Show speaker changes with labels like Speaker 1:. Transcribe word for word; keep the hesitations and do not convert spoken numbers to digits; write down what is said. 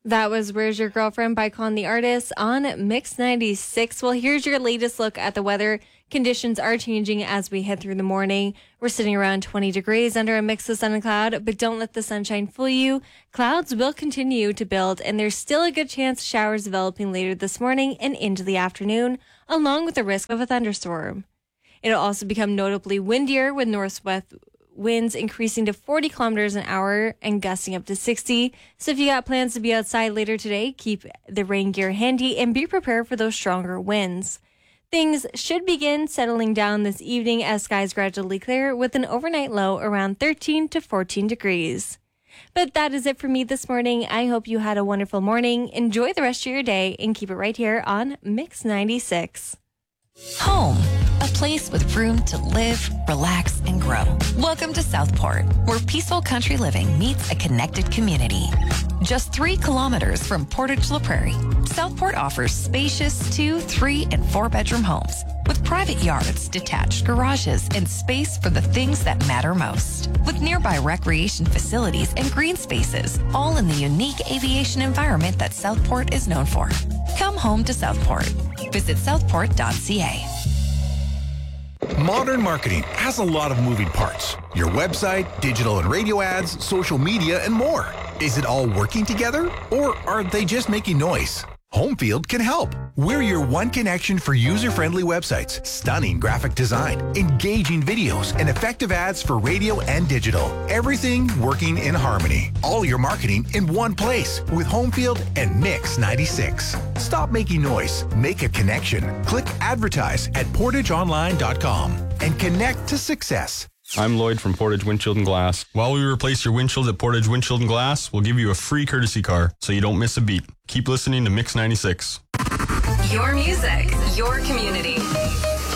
Speaker 1: That was Where's Your Girlfriend by Con the Artist on Mix ninety-six. Well, here's your latest look at the weather. Conditions are changing as we head through the morning. We're sitting around twenty degrees under a mix of sun and cloud, but don't let the sunshine fool you. Clouds will continue to build, and there's still a good chance of showers developing later this morning and into the afternoon, along with the risk of a thunderstorm. It'll also become notably windier with northwest winds increasing to forty kilometers an hour and gusting up to sixty. So if you got plans to be outside later today, keep the rain gear handy and be prepared for those stronger winds. Things should begin settling down this evening as skies gradually clear with an overnight low around thirteen to fourteen degrees. But that is it for me this morning. I hope you had a wonderful morning. Enjoy the rest of your day and keep it right here on Mix ninety-six.
Speaker 2: Home, a place with room to live, relax, and grow. Welcome to Southport, where peaceful country living meets a connected community. Just three kilometers from Portage La Prairie, Southport offers spacious two, three, and four-bedroom homes with private yards, detached garages, and space for the things that matter most. With nearby recreation facilities and green spaces, all in the unique aviation environment that Southport is known for. Come home to Southport. Visit southport dot c a.
Speaker 3: Modern marketing has a lot of moving parts. Your website, digital and radio ads, social media, and more. Is it all working together, or are they just making noise? Homefield can help. We're your one connection for user-friendly websites, stunning graphic design, engaging videos, and effective ads for radio and digital. Everything working in harmony. All your marketing in one place with Homefield and Mix ninety-six. Stop making noise. Make a connection. Click advertise at portage online dot com and connect to success.
Speaker 4: I'm Lloyd from Portage Windshield and Glass. While we replace your windshield at Portage Windshield and Glass, we'll give you a free courtesy car so you don't miss a beat. Keep listening to Mix ninety-six.
Speaker 2: Your music, your community.